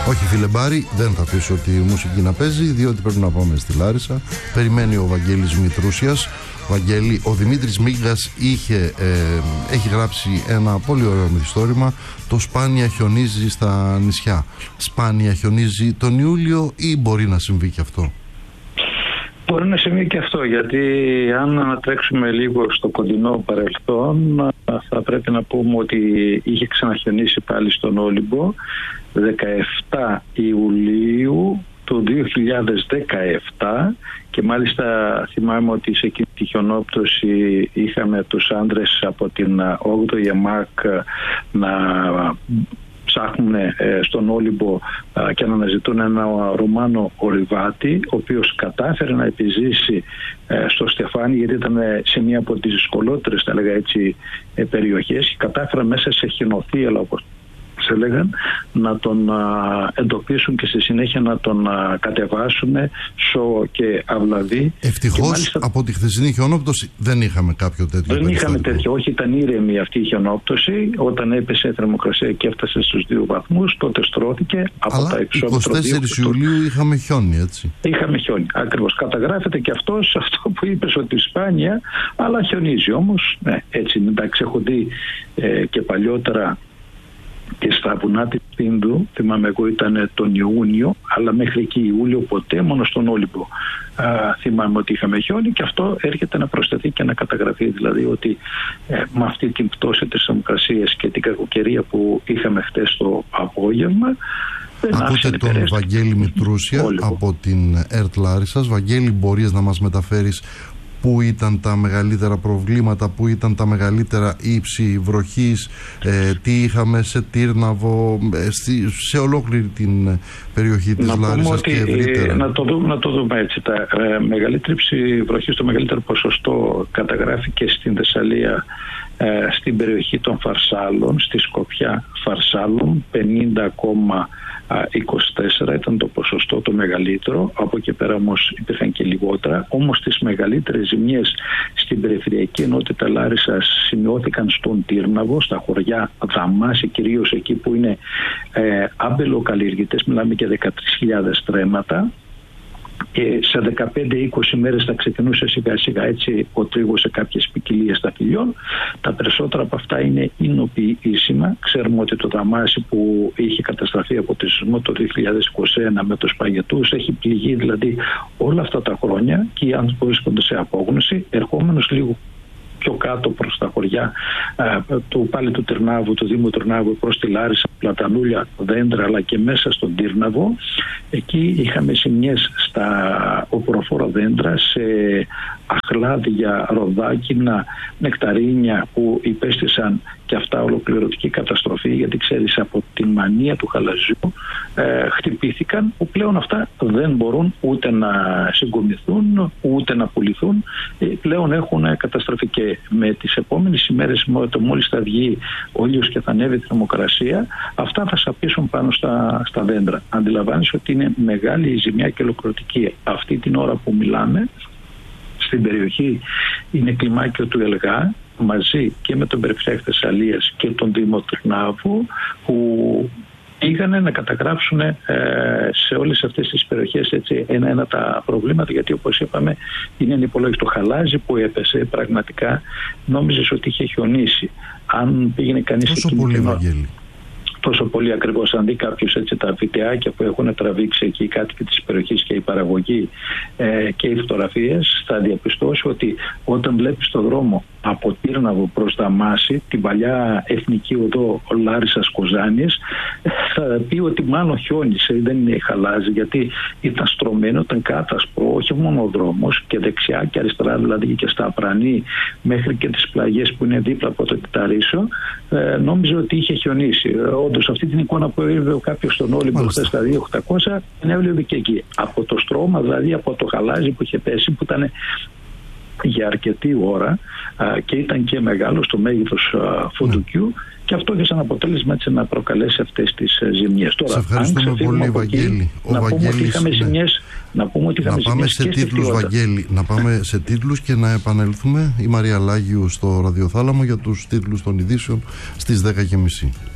Όχι φίλε Μπάρη, δεν θα αφήσω τη μουσική να παίζει, διότι πρέπει να πάμε στη Λάρισα. Περιμένει ο Βαγγέλης Μητρούσιας. Βαγγέλη, ο Δημήτρης Μίγκας έχει γράψει ένα πολύ ωραίο μυθιστόρημα. Το «Σπάνια χιονίζει στα νησιά». Σπάνια χιονίζει τον Ιούλιο ή μπορεί να συμβεί και αυτό? Μπορεί να συμβεί και αυτό, γιατί αν ανατρέξουμε λίγο στο κοντινό παρελθόν, θα πρέπει να πούμε ότι είχε ξαναχιονίσει πάλι στον Όλυμπο 17 Ιουλίου του 2017 και μάλιστα θυμάμαι ότι σε εκείνη τη χιονόπτωση είχαμε τους άντρες από την 8η ΕΜΑΚ να ψάχνουν στον Όλυμπο και να αναζητούν ένα Ρουμάνο ορειβάτη, ο οποίος κατάφερε να επιζήσει στο Στεφάνι, γιατί ήταν σε μία από τις δυσκολότερες, θα λέγα έτσι, περιοχές, και κατάφερε μέσα σε χιονοθύελλα, όπως σε έλεγαν, να τον εντοπίσουν και στη συνέχεια να τον κατεβάσουν Σο και Αυλαβή. Ευτυχώς μάλιστα, από τη χθεσινή χιονόπτωση δεν είχαμε κάποιο τέτοιο. Δεν είχαμε τέτοιο, όχι, ήταν ήρεμη αυτή η χιονόπτωση. Όταν έπεσε η θερμοκρασία και έφτασε στους 2 βαθμούς, τότε στρώθηκε. Αλλά από τα υψόμετρα 24 Ιουλίου είχαμε χιόνι, έτσι. Είχαμε χιόνι, ακριβώς. Καταγράφεται και αυτό που είπες, ότι σπάνια, αλλά χιονίζει όμως. Ναι, έτσι, εντάξει, έχω δει και παλιότερα και στα βουνά της Πίνδου, θυμάμαι εγώ ήταν τον Ιούνιο, αλλά μέχρι εκεί Ιούλιο ποτέ, μόνο στον Όλυμπο θυμάμαι ότι είχαμε χιόνι, και αυτό έρχεται να προσθεθεί και να καταγραφεί, δηλαδή ότι με αυτή την πτώση της θερμοκρασίας και την κακοκαιρία που είχαμε χτες το απόγευμα. Ακούτε τον Βαγγέλη Μητρούσια από την ΕΡΤ Λάρισσας. Βαγγέλη, μπορείς να μας μεταφέρεις πού ήταν τα μεγαλύτερα προβλήματα, πού ήταν τα μεγαλύτερα ύψη βροχής, τι είχαμε σε Τύρναβο, σε ολόκληρη την περιοχή της Λάρισσας και ευρύτερα? Να το δούμε έτσι. Τα μεγαλύτερη ύψη βροχής, το μεγαλύτερο ποσοστό καταγράφηκε στην Θεσσαλία, στην περιοχή των Φαρσάλων, στη Σκοπιά Φαρσάλων, 50,24 ήταν το ποσοστό το μεγαλύτερο. Από εκεί πέρα όμως υπήρχαν και λιγότερα. Όμως τις μεγαλύτερες ζημιές στην περιφερειακή ενότητα Λάρισσας σημειώθηκαν στον Τύρναβο, στα χωριά Δαμάση, κυρίως εκεί που είναι άμπελοκαλλιεργητές, μιλάμε για 13.000 στρέμματα. Και σε 15-20 μέρες θα ξεκινούσε σιγά σιγά έτσι ο τρίγος σε κάποιες ποικιλίες σταφυλιών. Τα περισσότερα από αυτά είναι εινοποιήσιμα. Ξέρουμε ότι το Δαμάσι που είχε καταστραφεί από το σεισμό το 2021 με τους παγετούς έχει πληγεί δηλαδή όλα αυτά τα χρόνια, και οι άνθρωποι βρίσκονται σε απόγνωση. Ερχόμενος λίγο πιο κάτω προς τα χωριά πάλι του Τυρνάβου, του Δήμου Τυρνάβου, προς τη Λάρισα, πλατανούλια, δέντρα, αλλά και μέσα στον Τύρναβο. Εκεί είχαμε ζημιές στα οποροφόρα δέντρα, σε αχλάδια, ροδάκινα, νεκταρίνια που υπέστησαν και αυτά ολοκληρωτική καταστροφή, γιατί ξέρεις από τη μανία του χαλαζιού χτυπήθηκαν, που πλέον αυτά δεν μπορούν ούτε να συγκομιθούν ούτε να πουληθούν, πλέον έχουν καταστροφεί. Και με τις επόμενες ημέρες, μόλις θα βγει ο ήλιος και θα ανέβει η θερμοκρασία, αυτά θα σαπίσουν πάνω στα δέντρα. Αντιλαμβάνεις ότι είναι μεγάλη η ζημιά και ολοκληρωτική. Αυτή την ώρα που μιλάμε, στην περιοχή είναι κλιμάκιο του Ελγά, μαζί και με τον Περιφερειάρχη Θεσσαλίας και τον Δήμο Τυρνάβου, που πήγανε να καταγράψουν σε όλες αυτές τις περιοχές έτσι ένα-ένα τα προβλήματα, γιατί όπως είπαμε είναι ανυπολόγιστο. Χαλάζι που έπεσε, πραγματικά νόμιζες ότι είχε χιονίσει. Αν πήγαινε κανείς τόσο πολύ, Βαγγέλη? Τόσο πολύ ακριβώς. Αν δει κάποιος έτσι τα βιντεάκια που έχουν τραβήξει εκεί οι κάτοικοι της περιοχής και η παραγωγή και οι φωτογραφίες, θα διαπιστώσει ότι όταν βλέπεις το δρόμο από Τύρναβο προς Δαμάση, την παλιά εθνική οδό Λάρισσας Κοζάνης, θα πει ότι μάλλον χιόνισε, δεν είναι χαλάζι, γιατί ήταν στρωμένο, ήταν κάτασπρο, όχι μόνο ο δρόμος, και δεξιά και αριστερά, δηλαδή και στα Απρανή μέχρι και τις πλαγιές που είναι δίπλα από το Κιταρίσιο, νόμιζε ότι είχε χιονίσει. Όντως αυτή την εικόνα που έβλεπε κάποιος στον Όλυμπο χθες στα 2.800 την έβλεπε και εκεί. Από το στρώμα, δηλαδή από το χαλάζι που είχε πέσει, που ήταν για αρκετή ώρα και ήταν και μεγάλο στο μέγεθος φουντουκιού, και αυτό είχε σαν αποτέλεσμα έτσι να προκαλέσει αυτές τις ζημιές. Τώρα, σε ευχαριστούμε πολύ, Βαγγέλη. Να πούμε ότι είχαμε ζημιές. Να πάμε σε τίτλους, Βαγγέλη. Να πάμε σε τίτλους και να επανέλθουμε. Η Μαρία Λάγιου στο Ραδιοθάλαμο για τους τίτλους των ειδήσεων στις 10.30.